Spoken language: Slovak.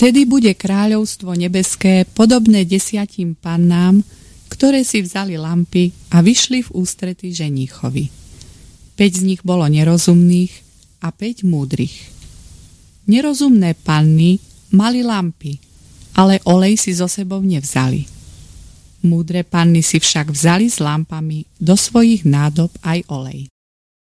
Vtedy bude kráľovstvo nebeské podobné 10 pannám, ktoré si vzali lampy a vyšli v ústrety ženíchovi. 5 z nich bolo nerozumných a 5 múdrych. Nerozumné panny mali lampy, ale olej si so sebou nevzali. Múdre panny si však vzali s lampami do svojich nádob aj olej.